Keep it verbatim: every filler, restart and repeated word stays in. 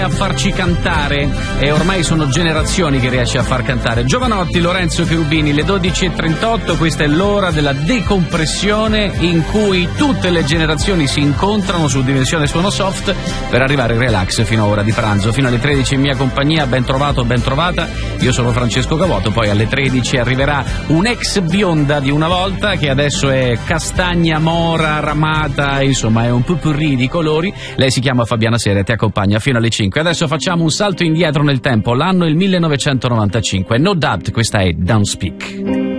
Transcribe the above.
a farci cantare, e ormai sono generazioni che riesce a far cantare. Giovanotti, Lorenzo Cherubini, le dodici e trentotto, questa è l'ora della decompressione in cui tutte le generazioni si incontrano su Dimensione Suono Soft per arrivare in relax fino a ora di pranzo, fino alle tredici in mia compagnia. Ben trovato, ben trovata, io sono Francesco Cavoto. Poi alle tredici arriverà un'ex bionda di una volta che adesso è castagna, mora, ramata, insomma è un potpourri di colori. Lei si chiama Fabiana Sera e ti accompagna fino alle cinque. Adesso facciamo un salto indietro nel tempo, l'anno è il millenovecentonovantacinque. No Doubt, questa è Don't Speak.